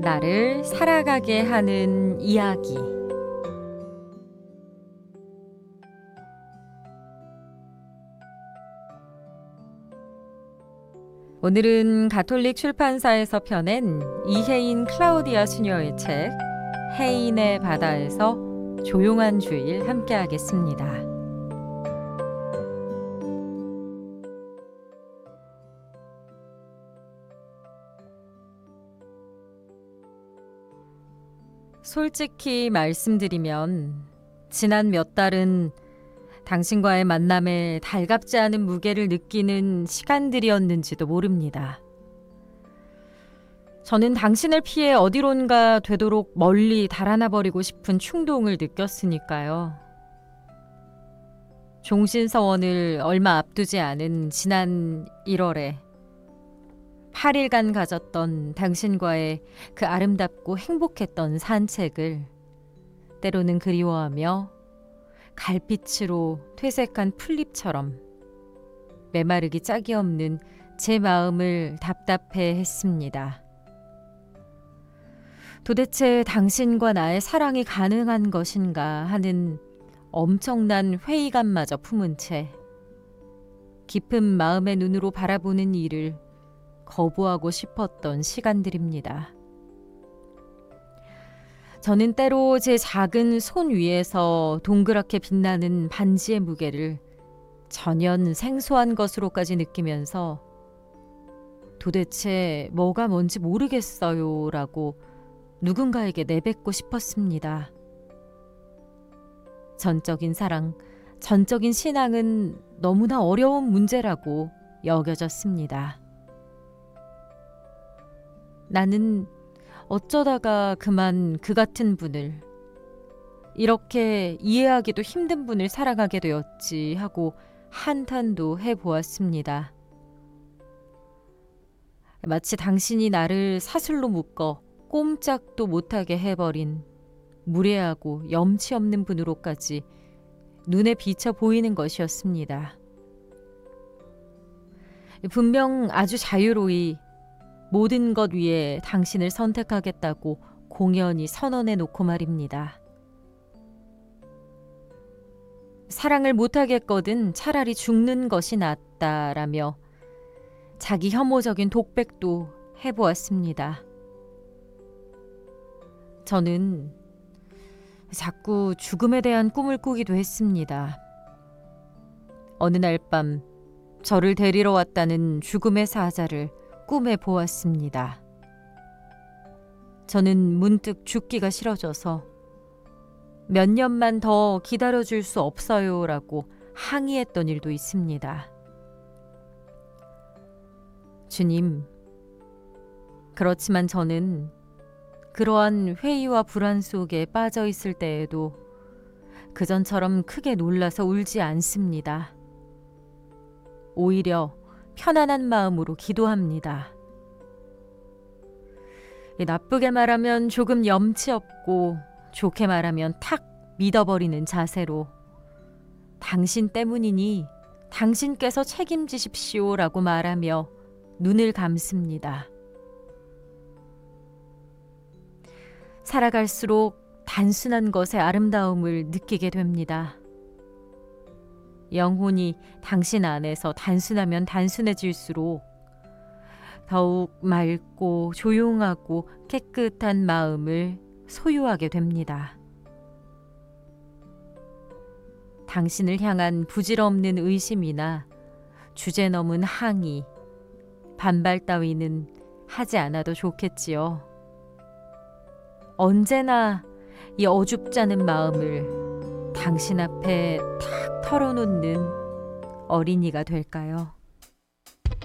나를 살아가게 하는 이야기. 오늘은 가톨릭 출판사에서 펴낸 이혜인 클라우디아 수녀의 책 해인의 바다에서 조용한 주일 함께 하겠습니다. 솔직히 말씀드리면 지난 몇 달은 당신과의 만남에 달갑지 않은 무게를 느끼는 시간들이었는지도 모릅니다. 저는 당신을 피해 어디론가 되도록 멀리 달아나 버리고 싶은 충동을 느꼈으니까요. 종신서원을 얼마 앞두지 않은 지난 1월에 8일간 가졌던 당신과의 그 아름답고 행복했던 산책을 때로는 그리워하며 갈빛으로 퇴색한 풀잎처럼 메마르기 짝이 없는 제 마음을 답답해 했습니다. 도대체 당신과 나의 사랑이 가능한 것인가 하는 엄청난 회의감마저 품은 채 깊은 마음의 눈으로 바라보는 일을 거부하고 싶었던 시간들입니다. 저는 때로 제 작은 손 위에서 동그랗게 빛나는 반지의 무게를 전혀 생소한 것으로까지 느끼면서 도대체 뭐가 뭔지 모르겠어요 라고 누군가에게 내뱉고 싶었습니다. 전적인 사랑, 전적인 신앙은 너무나 어려운 문제라고 여겨졌습니다. 나는 어쩌다가 그만 그 같은 분을, 이렇게 이해하기도 힘든 분을 사랑하게 되었지 하고 한탄도 해보았습니다. 마치 당신이 나를 사슬로 묶어 꼼짝도 못하게 해버린 무례하고 염치 없는 분으로까지 눈에 비쳐 보이는 것이었습니다. 분명 아주 자유로이 모든 것 위에 당신을 선택하겠다고 공연히 선언해 놓고 말입니다. 사랑을 못하겠거든 차라리 죽는 것이 낫다라며 자기 혐오적인 독백도 해보았습니다. 저는 자꾸 죽음에 대한 꿈을 꾸기도 했습니다. 어느 날 밤 저를 데리러 왔다는 죽음의 사자를 꿈에 보았습니다. 저는 문득 죽기가 싫어져서 몇 년만 더 기다려줄 수 없어요 라고 항의했던 일도 있습니다. 주님, 그렇지만 저는 그러한 회의와 불안 속에 빠져 있을 때에도 그전처럼 크게 놀라서 울지 않습니다. 오히려 편안한 마음으로 기도합니다. 나쁘게 말하면 조금 염치 없고 좋게 말하면 탁 믿어버리는 자세로 당신 때문이니 당신께서 책임지십시오라고 말하며 눈을 감습니다. 살아갈수록 단순한 것의 아름다움을 느끼게 됩니다. 영혼이 당신 안에서 단순하면 단순해질수록 더욱 맑고 조용하고 깨끗한 마음을 소유하게 됩니다. 당신을 향한 부질없는 의심이나 주제넘은 항의, 반발 따위는 하지 않아도 좋겠지요. 언제나 이 어줍잖은 마음을 당신 앞에 탁 털어놓는 어린이가 될까요?